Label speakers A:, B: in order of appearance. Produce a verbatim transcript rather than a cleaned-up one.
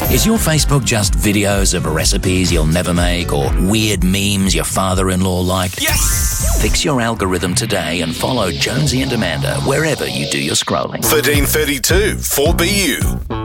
A: Is your Facebook just videos of recipes you'll never make or weird memes your father-in-law like?
B: Yes!
A: Fix your algorithm today and follow Jonesy and Amanda wherever you do your scrolling.
B: thirteen thirty-two four B U.